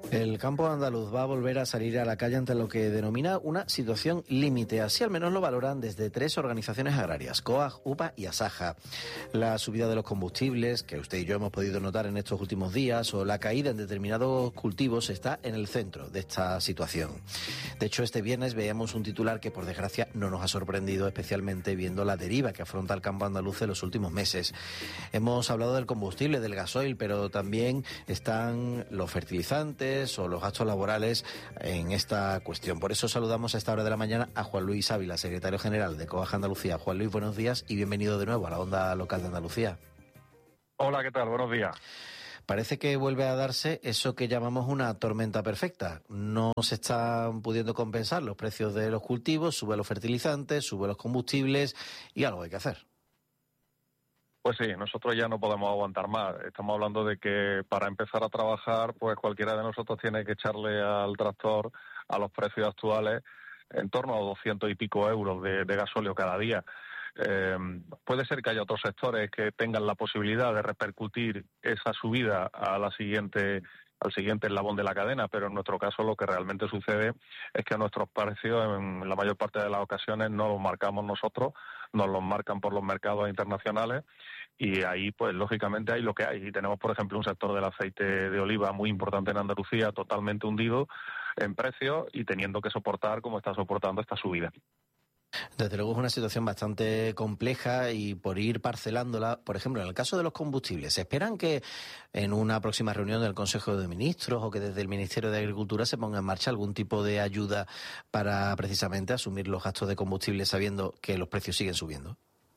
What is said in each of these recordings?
El campo andaluz va a volver a salir a la calle ante lo que denomina una situación límite. Así al menos lo valoran desde 3 organizaciones agrarias, COAG, UPA y ASAJA. La subida de los combustibles, que usted y yo hemos podido notar en estos últimos días, o la caída en determinados cultivos está en el centro de esta situación. De hecho, este viernes veíamos un titular que por desgracia no nos ha sorprendido, especialmente viendo la deriva que afronta el campo andaluz en los últimos meses. Hemos hablado del combustible, del gasoil, pero también están los fertilizantes o los gastos laborales en esta cuestión. Por eso saludamos a esta hora de la mañana a Juan Luis Ávila, secretario general de COAG Andalucía. Juan Luis, buenos días y bienvenido de nuevo a la onda local de Andalucía. Hola, ¿qué tal? Buenos días. Parece que vuelve a darse eso que llamamos una tormenta perfecta. No se están pudiendo compensar los precios de los cultivos, sube los fertilizantes, sube los combustibles y algo hay que hacer. Pues sí, nosotros ya no podemos aguantar más. Estamos hablando de que para empezar a trabajar, pues cualquiera de nosotros tiene que echarle al tractor a los precios actuales en torno a 200 y pico euros de gasóleo cada día. Puede ser que haya otros sectores que tengan la posibilidad de repercutir esa subida al siguiente eslabón de la cadena, pero en nuestro caso lo que realmente sucede es que nuestros precios en la mayor parte de las ocasiones no los marcamos nosotros, nos los marcan por los mercados internacionales y ahí pues lógicamente hay lo que hay. Y tenemos por ejemplo un sector del aceite de oliva muy importante en Andalucía totalmente hundido en precios y teniendo que soportar como está soportando esta subida. Desde luego es una situación bastante compleja y por ir parcelándola, por ejemplo, en el caso de los combustibles, ¿se esperan que en una próxima reunión del Consejo de Ministros o que desde el Ministerio de Agricultura se ponga en marcha algún tipo de ayuda para precisamente asumir los gastos de combustible sabiendo que los precios siguen subiendo?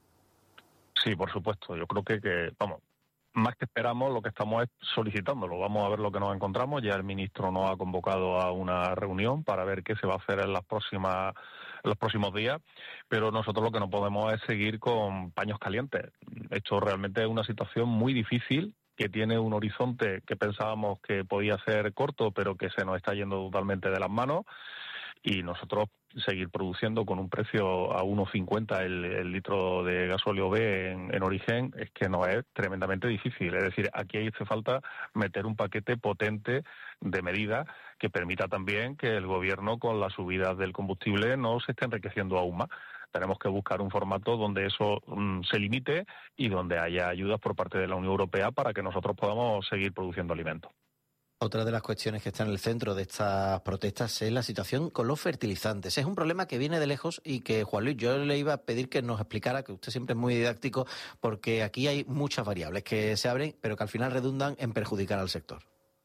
Sí, por supuesto. Yo creo que más que esperamos, lo que estamos es solicitándolo. Vamos a ver lo que nos encontramos. Ya el ministro nos ha convocado a una reunión para ver qué se va a hacer en los próximos días, pero nosotros lo que no podemos es seguir con paños calientes. Esto realmente es una situación muy difícil, que tiene un horizonte que pensábamos que podía ser corto, pero que se nos está yendo totalmente de las manos, y nosotros seguir produciendo con un precio a 1,50 el litro de gasóleo B en origen es que no es tremendamente difícil. Es decir, aquí hace falta meter un paquete potente de medidas que permita también que el gobierno con las subidas del combustible no se esté enriqueciendo aún más. Tenemos que buscar un formato donde eso se limite y donde haya ayudas por parte de la Unión Europea para que nosotros podamos seguir produciendo alimentos. Otra de las cuestiones que está en el centro de estas protestas es la situación con los fertilizantes. Es un problema que viene de lejos y que, Juan Luis, yo le iba a pedir que nos explicara, que usted siempre es muy didáctico, porque aquí hay muchas variables que se abren, pero que al final redundan en perjudicar al sector.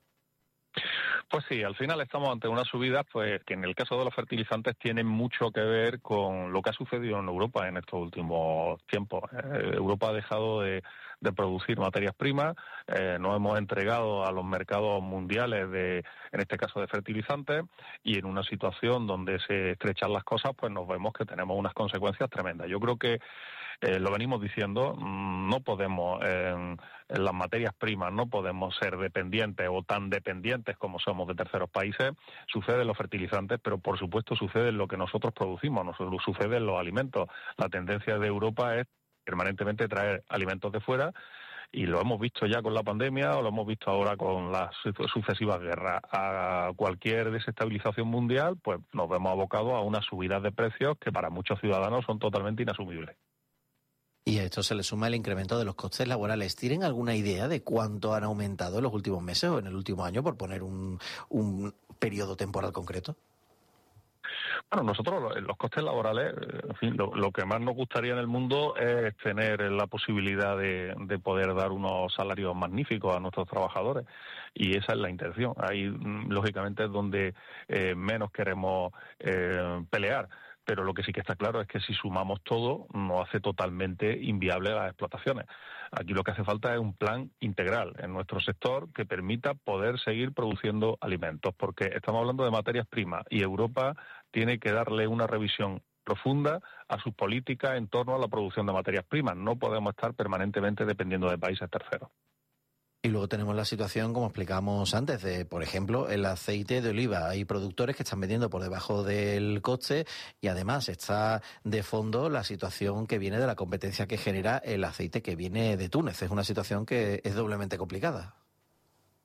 Pues sí, al final estamos ante unas subidas pues que en el caso de los fertilizantes tienen mucho que ver con lo que ha sucedido en Europa en estos últimos tiempos. Europa ha dejado de producir materias primas, nos hemos entregado a los mercados mundiales en este caso de fertilizantes, y en una situación donde se estrechan las cosas, pues nos vemos que tenemos unas consecuencias tremendas. Yo creo que lo venimos diciendo, no podemos en las materias primas no podemos ser dependientes o tan dependientes como somos de terceros países. Sucede en los fertilizantes, pero por supuesto sucede en lo que nosotros producimos, sucede en los alimentos. La tendencia de Europa es permanentemente traer alimentos de fuera, y lo hemos visto ya con la pandemia o lo hemos visto ahora con las sucesivas guerras. A cualquier desestabilización mundial, pues nos vemos abocados a unas subidas de precios que para muchos ciudadanos son totalmente inasumibles. Y a esto se le suma el incremento de los costes laborales. ¿Tienen alguna idea de cuánto han aumentado en los últimos meses o en el último año, por poner un periodo temporal concreto? Bueno, nosotros los costes laborales, en fin, lo que más nos gustaría en el mundo es tener la posibilidad de poder dar unos salarios magníficos a nuestros trabajadores, y esa es la intención. Ahí, lógicamente, es donde menos queremos pelear. Pero lo que sí que está claro es que si sumamos todo, nos hace totalmente inviable las explotaciones. Aquí lo que hace falta es un plan integral en nuestro sector que permita poder seguir produciendo alimentos, porque estamos hablando de materias primas y Europa tiene que darle una revisión profunda a sus políticas en torno a la producción de materias primas. No podemos estar permanentemente dependiendo de países terceros. Y luego tenemos la situación, como explicábamos antes, de, por ejemplo, el aceite de oliva. Hay productores que están vendiendo por debajo del coste y además está de fondo la situación que viene de la competencia que genera el aceite que viene de Túnez. Es una situación que es doblemente complicada.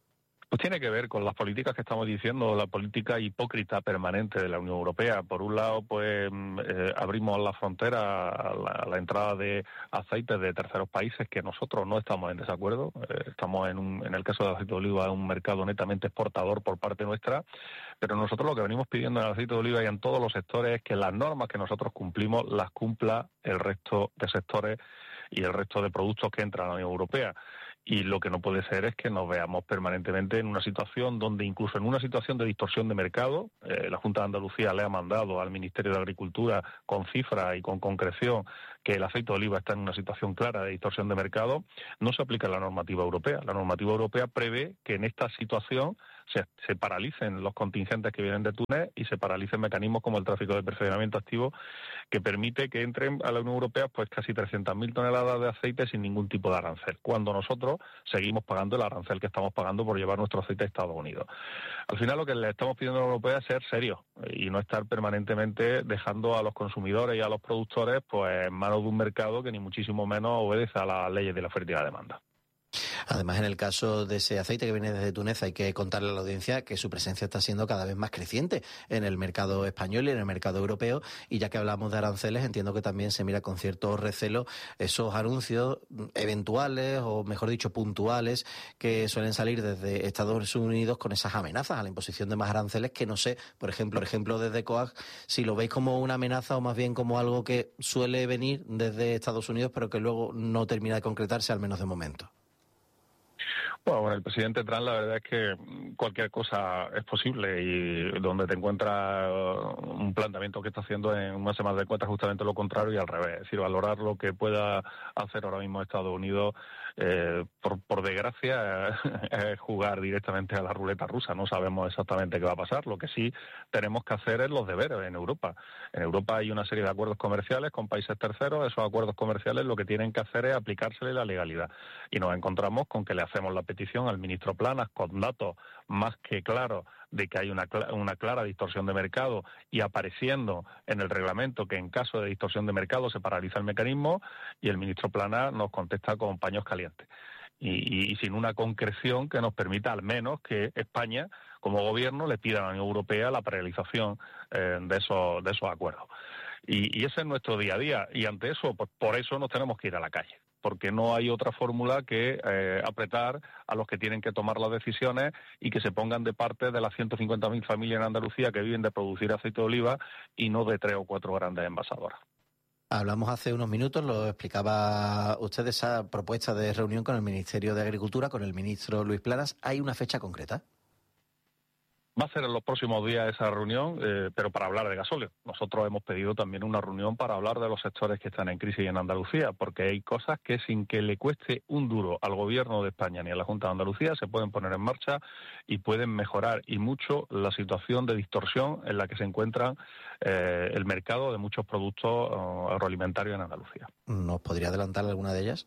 Pues tiene que ver con las políticas que estamos diciendo, la política hipócrita permanente de la Unión Europea. Por un lado, pues abrimos la frontera a la entrada de aceites de terceros países, que nosotros no estamos en desacuerdo. Estamos en el caso del aceite de oliva, en un mercado netamente exportador por parte nuestra, pero nosotros lo que venimos pidiendo en el aceite de oliva y en todos los sectores es que las normas que nosotros cumplimos las cumpla el resto de sectores y el resto de productos que entran a la Unión Europea. Y lo que no puede ser es que nos veamos permanentemente en una situación donde, incluso en una situación de distorsión de mercado, la Junta de Andalucía le ha mandado al Ministerio de Agricultura con cifras y con concreción que el aceite de oliva está en una situación clara de distorsión de mercado, no se aplica la normativa europea. La normativa europea prevé que en esta situación se paralicen los contingentes que vienen de Túnez y se paralicen mecanismos como el tráfico de perfeccionamiento activo, que permite que entren a la Unión Europea pues casi 300.000 toneladas de aceite sin ningún tipo de arancel, cuando nosotros seguimos pagando el arancel que estamos pagando por llevar nuestro aceite a Estados Unidos. Al final lo que le estamos pidiendo a la Unión Europea es ser serios y no estar permanentemente dejando a los consumidores y a los productores pues en manos de un mercado que ni muchísimo menos obedece a las leyes de la oferta y la demanda. Además, en el caso de ese aceite que viene desde Túnez, hay que contarle a la audiencia que su presencia está siendo cada vez más creciente en el mercado español y en el mercado europeo. Y ya que hablamos de aranceles, entiendo que también se mira con cierto recelo esos anuncios eventuales, o mejor dicho, puntuales, que suelen salir desde Estados Unidos con esas amenazas a la imposición de más aranceles, que no sé, por ejemplo, desde COAG, si lo veis como una amenaza o más bien como algo que suele venir desde Estados Unidos, pero que luego no termina de concretarse, al menos de momento. Bueno, el presidente Trump, la verdad es que cualquier cosa es posible, y donde te encuentras un planteamiento que está haciendo en una semana de cuentas justamente lo contrario y al revés. Es decir, valorar lo que pueda hacer ahora mismo Estados Unidos, por desgracia, es jugar directamente a la ruleta rusa. No sabemos exactamente qué va a pasar. Lo que sí tenemos que hacer es los deberes en Europa. En Europa hay una serie de acuerdos comerciales con países terceros. Esos acuerdos comerciales lo que tienen que hacer es aplicársele la legalidad. Y nos encontramos con que le hacemos la petición al ministro Planas con datos más que claros de que hay una clara distorsión de mercado, y apareciendo en el reglamento que en caso de distorsión de mercado se paraliza el mecanismo, y el ministro Planas nos contesta con paños calientes. Y sin una concreción que nos permita al menos que España, como gobierno, le pida a la Unión Europea la paralización de esos acuerdos. Y ese es nuestro día a día, y ante eso, pues por eso nos tenemos que ir a la calle, porque no hay otra fórmula que apretar a los que tienen que tomar las decisiones y que se pongan de parte de las 150.000 familias en Andalucía que viven de producir aceite de oliva y no de 3 o 4 grandes envasadoras. Hablamos hace unos minutos, lo explicaba usted, de esa propuesta de reunión con el Ministerio de Agricultura, con el ministro Luis Planas. ¿Hay una fecha concreta? Va a ser en los próximos días esa reunión, pero para hablar de gasóleo. Nosotros hemos pedido también una reunión para hablar de los sectores que están en crisis en Andalucía, porque hay cosas que sin que le cueste un duro al Gobierno de España ni a la Junta de Andalucía se pueden poner en marcha y pueden mejorar y mucho la situación de distorsión en la que se encuentra el mercado de muchos productos agroalimentarios en Andalucía. ¿Nos podría adelantar alguna de ellas?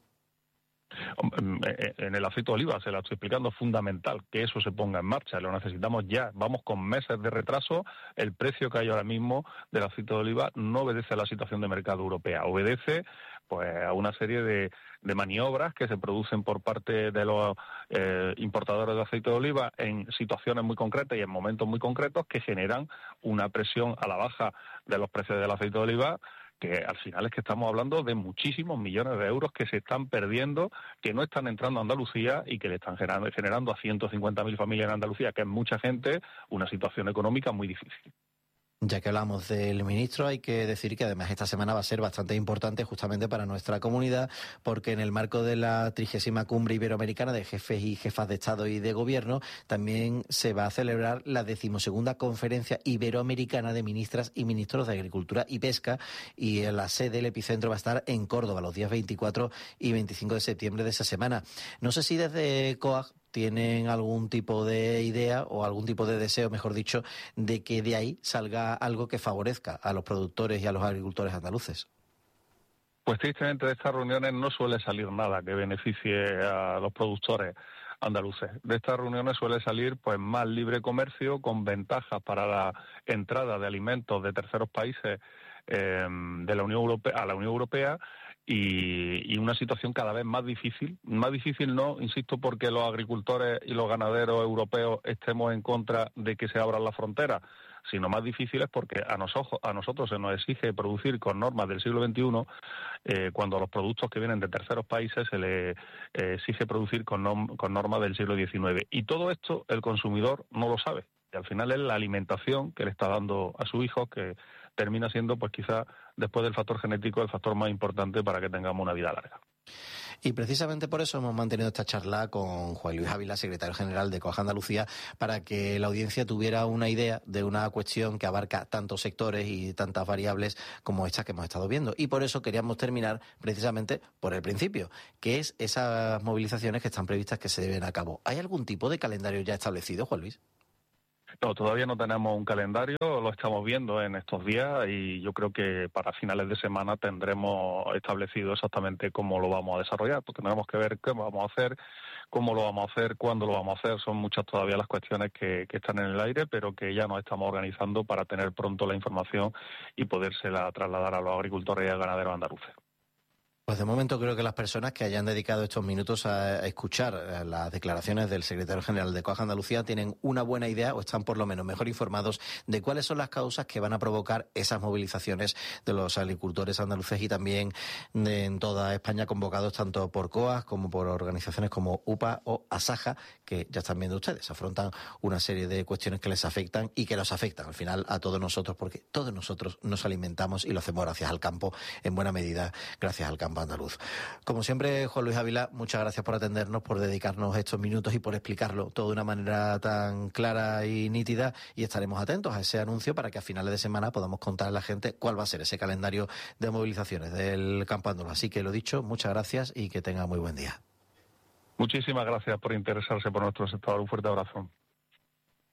En el aceite de oliva, se la estoy explicando, es fundamental que eso se ponga en marcha, lo necesitamos ya, vamos con meses de retraso. El precio que hay ahora mismo del aceite de oliva no obedece a la situación de mercado europea, obedece pues a una serie de maniobras que se producen por parte de los importadores de aceite de oliva en situaciones muy concretas y en momentos muy concretos, que generan una presión a la baja de los precios del aceite de oliva, que al final es que estamos hablando de muchísimos millones de euros que se están perdiendo, que no están entrando a Andalucía y que le están generando a 150.000 familias en Andalucía, que es mucha gente, una situación económica muy difícil. Ya que hablamos del ministro, hay que decir que además esta semana va a ser bastante importante justamente para nuestra comunidad, porque en el marco de la 30ª Cumbre Iberoamericana de Jefes y Jefas de Estado y de Gobierno también se va a celebrar la 12ª Conferencia Iberoamericana de Ministras y Ministros de Agricultura y Pesca, y la sede, el epicentro, va a estar en Córdoba los días 24 y 25 de septiembre de esa semana. No sé si desde COAG tienen algún tipo de idea o algún tipo de deseo, mejor dicho, de que de ahí salga algo que favorezca a los productores y a los agricultores andaluces. Pues tristemente de estas reuniones no suele salir nada que beneficie a los productores andaluces. De estas reuniones suele salir pues más libre comercio, con ventajas para la entrada de alimentos de terceros países de la Unión Europea a la Unión Europea, y una situación cada vez más difícil. Más difícil no, insisto, porque los agricultores y los ganaderos europeos estemos en contra de que se abran las fronteras, sino más difícil es porque a nosotros se nos exige producir con normas del siglo XXI, cuando a los productos que vienen de terceros países se les exige producir con normas del siglo XIX. Y todo esto el consumidor no lo sabe. Y al final es la alimentación que le está dando a sus hijos que termina siendo, pues quizá, después del factor genético, el factor más importante para que tengamos una vida larga. Y precisamente por eso hemos mantenido esta charla con Juan Luis Ávila, secretario general de COAG Andalucía, para que la audiencia tuviera una idea de una cuestión que abarca tantos sectores y tantas variables como estas que hemos estado viendo. Y por eso queríamos terminar precisamente por el principio, que es esas movilizaciones que están previstas que se lleven a cabo. ¿Hay algún tipo de calendario ya establecido, Juan Luis? No, todavía no tenemos un calendario, lo estamos viendo en estos días y yo creo que para finales de semana tendremos establecido exactamente cómo lo vamos a desarrollar, porque tendremos que ver qué vamos a hacer, cómo lo vamos a hacer, cuándo lo vamos a hacer. Son muchas todavía las cuestiones que están en el aire, pero que ya nos estamos organizando para tener pronto la información y podérsela trasladar a los agricultores y a ganaderos andaluces. Pues de momento creo que las personas que hayan dedicado estos minutos a escuchar las declaraciones del secretario general de COAG Andalucía tienen una buena idea o están por lo menos mejor informados de cuáles son las causas que van a provocar esas movilizaciones de los agricultores andaluces y también en toda España convocados tanto por COAG como por organizaciones como UPA o ASAJA, que ya están viendo ustedes, afrontan una serie de cuestiones que les afectan y que nos afectan al final a todos nosotros, porque todos nosotros nos alimentamos y lo hacemos gracias al campo, en buena medida gracias al campo andaluz. Como siempre, Juan Luis Ávila, muchas gracias por atendernos, por dedicarnos estos minutos y por explicarlo todo de una manera tan clara y nítida, y estaremos atentos a ese anuncio para que a finales de semana podamos contar a la gente cuál va a ser ese calendario de movilizaciones del campo andaluz. Así que lo dicho, muchas gracias y que tenga muy buen día. Muchísimas gracias por interesarse por nuestro sector. Un fuerte abrazo.